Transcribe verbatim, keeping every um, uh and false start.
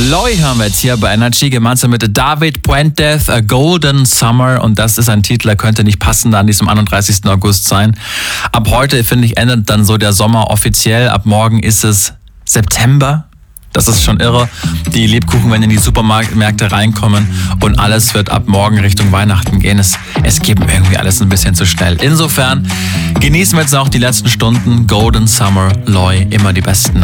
Loy hören wir jetzt hier bei Energy, gemeinsam mit David Puentes, A Golden Summer. Und das ist ein Titel, der könnte nicht passender an diesem einunddreißigsten August sein. Ab heute, finde ich, endet dann so der Sommer offiziell. Ab morgen ist es September. Das ist schon irre. Die Lebkuchen werden in die Supermärkte reinkommen und alles wird ab morgen Richtung Weihnachten gehen. Es, es geht irgendwie alles ein bisschen zu schnell. Insofern genießen wir jetzt auch die letzten Stunden. Golden Summer, Loy, immer die besten.